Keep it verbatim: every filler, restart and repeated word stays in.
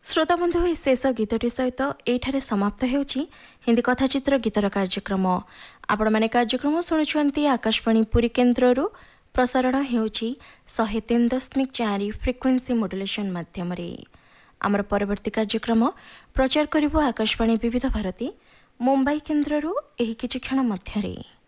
श्रोता बंधु ए शेष गीतटी सहित एठारे समाप्त हेउछि हिंदी कथाचित्र गीतर कार्यक्रम। आपण माने कार्यक्रम शुणुछंती आकाशवाणी पुरी केन्द्ररू प्रसारण हेउछि शहे तीन दशमिक चार फ्रिक्वेन्सी मॉड्यूलेशन माध्यम रे। आमर परवर्ती कार्यक्रम प्रचार करिबो आकाशवाणी विविध भारती मुंबई केन्द्ररू एही किछि क्षण मध्यरे।